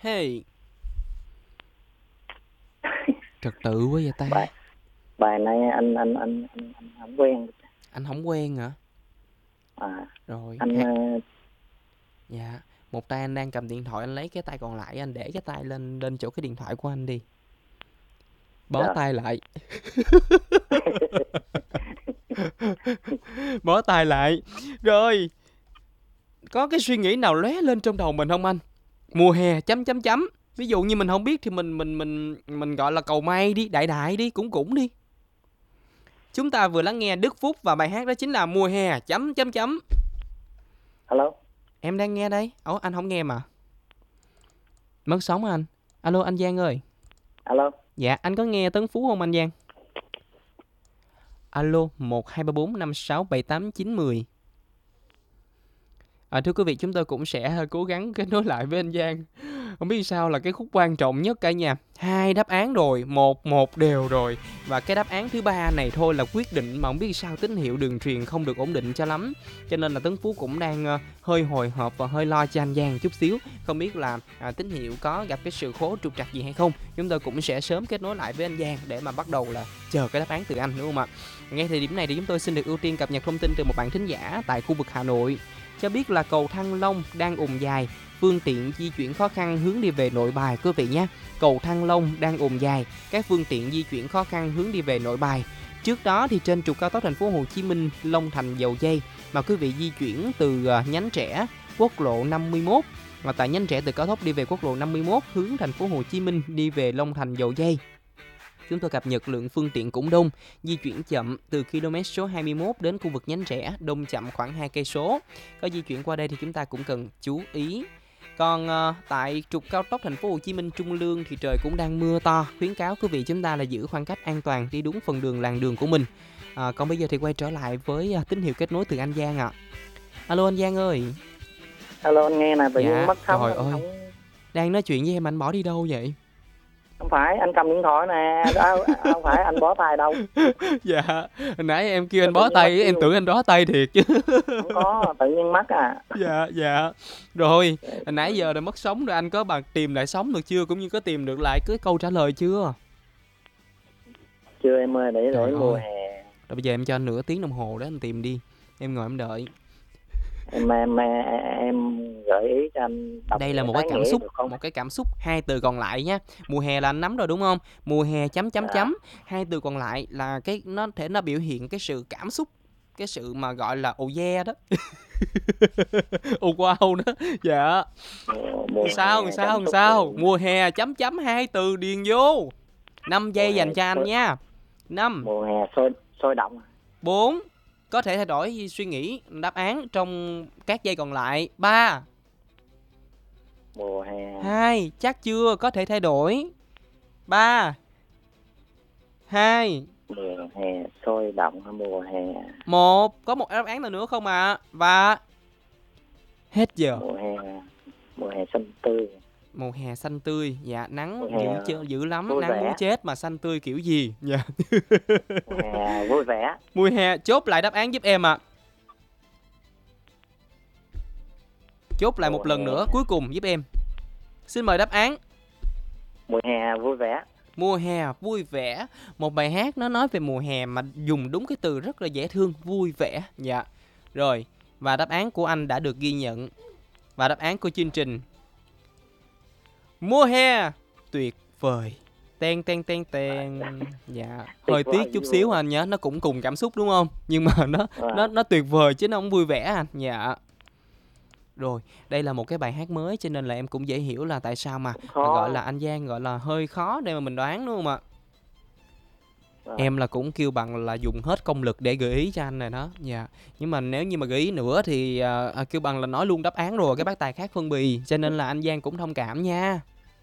Hey, trật tự quá vậy ta. Bài này anh không quen. Anh không quen hả? À, Rồi, anh dạ. Một tay anh đang cầm điện thoại, anh lấy cái tay còn lại anh để cái tay lên lên chỗ cái điện thoại của anh đi. Bó Rồi. tay lại. Bó tay lại. Rồi, có cái suy nghĩ nào lóe lên trong đầu mình không anh? Mùa hè chấm chấm chấm. Ví dụ như mình không biết thì mình gọi là cầu may đi, đại đại đi, cũng cũng đi. Chúng ta vừa lắng nghe Đức Phúc và bài hát đó chính là Mùa hè chấm chấm chấm. Alo. Em đang nghe đây. Ủa anh không nghe mà. Mất sóng anh. Alo anh Giang ơi. Alo. Dạ anh có nghe Tấn Phú không anh Giang? Alo 1234567890. Thưa quý vị, chúng tôi cũng sẽ cố gắng kết nối lại với anh Giang. Không biết sao là cái khúc quan trọng nhất cả nhà. 2 đáp án rồi, 1-1 đều rồi. Và cái đáp án thứ ba này thôi là quyết định, mà không biết sao tín hiệu đường truyền không được ổn định cho lắm. Cho nên là Tấn Phú cũng đang hơi hồi hộp và hơi lo cho anh Giang chút xíu. Không biết là tín hiệu có gặp cái sự cố trục trặc gì hay không. Chúng tôi cũng sẽ sớm kết nối lại với anh Giang để mà bắt đầu là chờ cái đáp án từ anh, đúng không ạ? Ngay thời điểm này thì chúng tôi xin được ưu tiên cập nhật thông tin từ một bạn thính giả tại khu vực Hà Nội. Cho biết là cầu Thăng Long đang ùn dài, phương tiện di chuyển khó khăn hướng đi về Nội Bài quý vị nhé. Cầu Thăng Long đang ùn dài, các phương tiện di chuyển khó khăn hướng đi về Nội Bài. Trước đó thì trên trục cao tốc thành phố Hồ Chí Minh Long Thành Dầu Giây mà quý vị di chuyển từ nhánh rẽ quốc lộ 51 và tại nhánh rẽ từ cao tốc đi về quốc lộ 51 hướng thành phố Hồ Chí Minh đi về Long Thành Dầu Giây. Chúng tôi cập nhật lượng phương tiện cũng đông, di chuyển chậm từ km số 21 đến khu vực nhánh rẽ, đông chậm khoảng 2 cây số. Có di chuyển qua đây thì chúng ta cũng cần chú ý. Còn tại trục cao tốc thành phố Hồ Chí Minh Trung Lương thì trời cũng đang mưa to, khuyến cáo quý vị chúng ta là giữ khoảng cách an toàn, đi đúng phần đường làn đường của mình. Còn bây giờ thì quay trở lại với tín hiệu kết nối từ anh Giang ạ. Alo anh Giang ơi. Alo, anh nghe nè, tự nhiên Dạ, mất sóng trời anh ơi. không. Đang nói chuyện với em anh bỏ đi đâu vậy? Không phải anh cầm điện thoại nè, không phải anh bó tay đâu. Dạ, hồi nãy em kêu anh Tự bó nhiên mất tay, em tiêu. tưởng anh bó tay thiệt chứ. Không có, tự nhiên mất à. Dạ, dạ. Rồi, hồi nãy giờ là mất sóng rồi, anh có tìm lại sóng được chưa? Cũng như có tìm được lại cái câu trả lời chưa? Chưa em ơi, để Trời mùa ơi. hè. Rồi bây giờ em cho anh nửa tiếng đồng hồ đó anh tìm đi. Em ngồi em đợi. Em gợi ý cho anh đọc Đây là nghĩa một cái tái cảm nghĩa xúc, được không? 2 từ còn lại nhé. Mùa hè là anh nắm rồi đúng không? Mùa hè chấm chấm À, chấm, 2 từ còn lại là cái nó biểu hiện cái sự cảm xúc, cái sự mà gọi là oh yeah đó. Oh wow đó. Dạ. mùa hè cảm xúc Sao? thì Mùa hè chấm chấm 2 từ điền vô. 5 mùa giây hè dành cho anh sôi, nha. 5, mùa hè sôi động. 4, có thể thay đổi suy nghĩ đáp án trong các giây còn lại. 3, Mùa hè 2, chắc chưa, có thể thay đổi. 3, 2, mùa hè sôi động hay mùa hè 1, có một đáp án nào nữa không ạ? Và hết giờ. mùa hè mùa hè xanh tươi, Mùa hè xanh tươi, dạ mùa nắng hè dữ lắm, vui nắng muốn vẻ, chết mà xanh tươi kiểu gì? Dạ. mùa hè vui vẻ. Mùa hè chốt lại đáp án giúp em ạ. Chốt lại Mùa một lần hè nữa cuối cùng giúp em. Xin mời đáp án. mùa hè vui vẻ. Mùa hè vui vẻ. Một bài hát nó nói về mùa hè mà dùng đúng cái từ rất là dễ thương, vui vẻ. Dạ. Rồi, và đáp án của anh đã được ghi nhận. Và đáp án của chương trình: mùa hè tuyệt vời. Ten ten ten ten. Dạ, hơi Tuyệt vời tiếc chút vui. xíu anh nhé, nó cũng cùng cảm xúc đúng không? Nhưng mà À, nó tuyệt vời chứ nó không vui vẻ anh. Dạ. Rồi, đây là một cái bài hát mới cho nên là em cũng dễ hiểu là tại sao mà cũng gọi là khó. anh Giang gọi là hơi khó để mà mình đoán đúng không ạ? À, Em là cũng kêu bằng là dùng hết công lực để gợi ý cho anh này đó. Dạ. Nhưng mà nếu như mà gợi ý nữa thì kêu bằng là nói luôn đáp án rồi, cái bác tài khác phân bì, cho nên là anh Giang cũng thông cảm nha.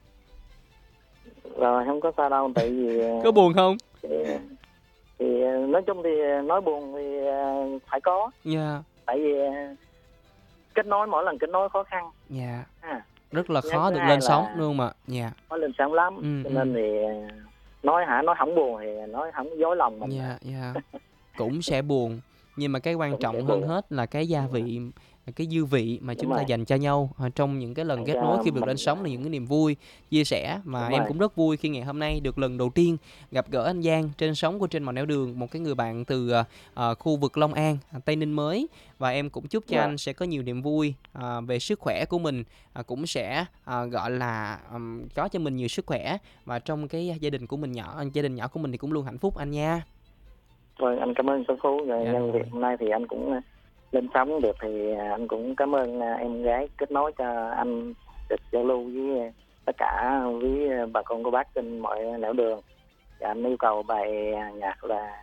rồi không có sao đâu, tại vì Có buồn không? thì, thì nói chung thì nói buồn thì phải có, Dạ. tại vì kết nối mỗi lần kết nối khó khăn. Dạ. À, Rất là nhất khó thứ được hai lên sóng là đúng không ạ? Dạ. nói lên sóng lắm, cho nên thì nói không buồn thì nói không dối lòng mình. Dạ, dạ. Cũng sẽ buồn, nhưng mà cái quan Cũng sẽ trọng hơn buồn. hết là cái gia vị cái dư vị mà Đúng chúng ta rồi, dành cho nhau trong những cái lần dành kết nối cho khi được lên mình sóng, là những cái niềm vui, chia sẻ. Mà đúng em rồi, cũng rất vui khi ngày hôm nay được lần đầu tiên gặp gỡ anh Giang trên sóng của Trên Mọi Nẻo Đường, một cái người bạn từ khu vực Long An, Tây Ninh mới. Và em cũng chúc cho vâng, anh sẽ có nhiều niềm vui về sức khỏe của mình, cũng sẽ gọi là có cho mình nhiều sức khỏe, và trong cái gia đình của mình gia đình nhỏ của mình thì cũng luôn hạnh phúc anh nha. vâng, anh cảm ơn Tân Phú. Rồi Dạ nhân việc rồi. hôm nay thì anh cũng lên sóng được thì anh cũng cảm ơn em gái kết nối cho anh được giao lưu với tất cả với bà con cô bác trên mọi nẻo đường. Và anh yêu cầu bài nhạc là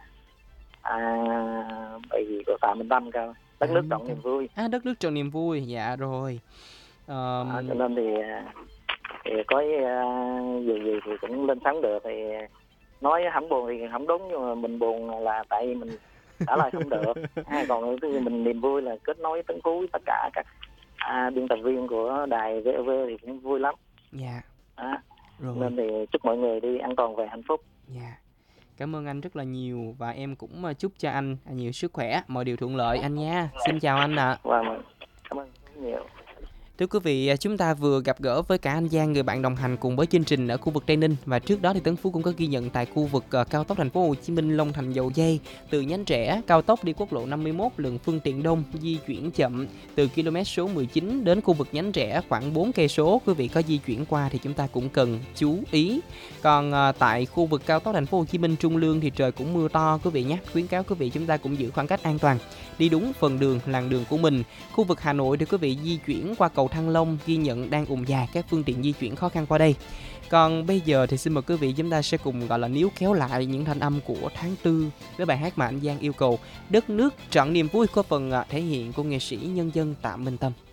bài gì của Phạm Minh Tâm cơ, đất nước Phạm Minh trọn Tâm. niềm vui. Đất nước tròn niềm vui. Dạ rồi. Cho nên thì có dù gì thì cũng lên sóng được, thì nói không buồn thì không đúng, nhưng mà mình buồn là tại vì mình trả lời không được. Còn cái mình niềm vui là kết nối Tấn Phú với tất cả các biên tập viên của đài VOV thì cũng vui lắm. Dạ Đó. rồi. Nên thì chúc mọi người đi an toàn về hạnh phúc. Dạ. Cảm ơn anh rất là nhiều, và em cũng chúc cho anh nhiều sức khỏe, mọi điều thuận lợi anh nha. Xin chào anh ạ. Và cảm ơn rất nhiều. Thưa quý vị, chúng ta vừa gặp gỡ với cả anh Giang, người bạn đồng hành cùng với chương trình ở khu vực Tây Ninh, và trước đó thì Tấn Phú cũng có ghi nhận tại khu vực cao tốc thành phố Hồ Chí Minh Long Thành Dầu Giây, từ nhánh rẽ cao tốc đi quốc lộ 51 lượng phương tiện đông, di chuyển chậm từ km số 19 đến khu vực nhánh rẽ khoảng 4 cây số. Quý vị có di chuyển qua thì chúng ta cũng cần chú ý. Còn tại khu vực cao tốc thành phố Hồ Chí Minh Trung Lương thì trời cũng mưa to quý vị nhé. Khuyến cáo quý vị chúng ta cũng giữ khoảng cách an toàn, đi đúng phần đường làn đường của mình. Khu vực Hà Nội thì quý vị di chuyển qua cầu Thăng Long ghi nhận đang ùn dài, các phương tiện di chuyển khó khăn qua đây. Còn bây giờ thì xin mời quý vị chúng ta sẽ cùng gọi là níu kéo lại những thanh âm của tháng 4 với bài hát mà anh Giang yêu cầu, Đất Nước Trọn Niềm Vui, có phần thể hiện của nghệ sĩ nhân dân Tạ Minh Tâm.